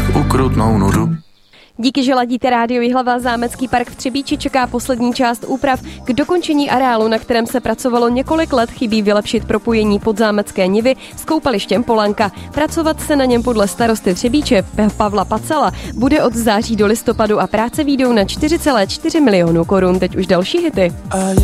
ukrutnou nudu. Díky, že ladíte rádio Jihlava, zámecký park v Třebíči čeká poslední část úprav. K dokončení areálu, na kterém se pracovalo několik let, chybí vylepšit propojení podzámecké nivy s koupalištěm Polanka. Pracovat se na něm podle starosty Třebíče Pavla Pacala bude od září do listopadu a práce výjdou na 4,4 milionu korun. Teď už další hity.